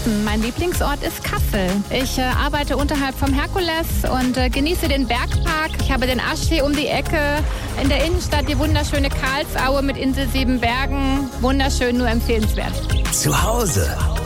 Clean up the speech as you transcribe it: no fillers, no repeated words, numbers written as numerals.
Hessen. Mein Lieblingsort ist Kassel. Ich arbeite unterhalb vom Herkules und genieße den Bergpark. Ich habe den Aschsee um die Ecke. In der Innenstadt die wunderschöne Karlsaue mit Insel 7 Bergen. Wunderschön, nur empfehlenswert. Zu Hause